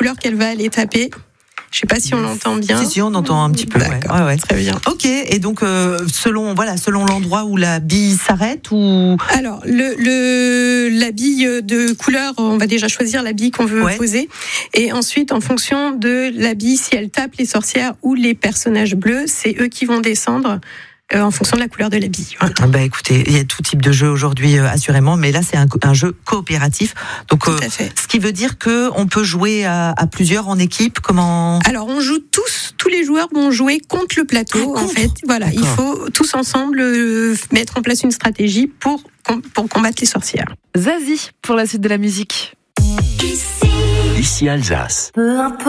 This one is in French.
couleur qu'elle va aller taper. Je sais pas si on l'entend bien. Si, on entend un petit peu. D'accord, ouais. très bien. Ok, et donc selon l'endroit où la bille s'arrête ou... Alors, la bille de couleur, on va déjà choisir la bille qu'on veut poser. Et ensuite, en fonction de la bille, si elle tape les sorcières ou les personnages bleus, c'est eux qui vont descendre. En fonction de la couleur de la bille. Voilà. Écoutez, il y a tout type de jeu aujourd'hui, assurément, mais là c'est un jeu coopératif. Donc, ce qui veut dire que on peut jouer à plusieurs en équipe. Comment ? Alors, on joue tous les joueurs vont jouer contre le plateau. En fait, voilà, il faut tous ensemble mettre en place une stratégie pour combattre les sorcières. Zazie pour la suite de la musique. Ici Alsace.